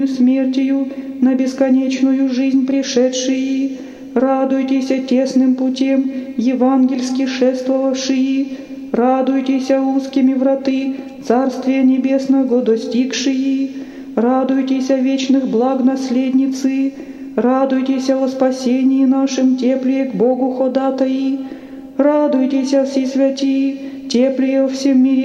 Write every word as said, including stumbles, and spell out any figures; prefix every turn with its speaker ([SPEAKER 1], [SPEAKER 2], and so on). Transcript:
[SPEAKER 1] смертью на бесконечную жизнь пришедшие, радуйтесь тесным путем евангельски шествовавшие, радуйтесь узкими враты Царствия Небесного достигшие, радуйтесь о вечных благ наследницы, радуйтесь о спасении нашем теплее к Богу ходатаи, радуйтесь о все святии, теплее о всем мире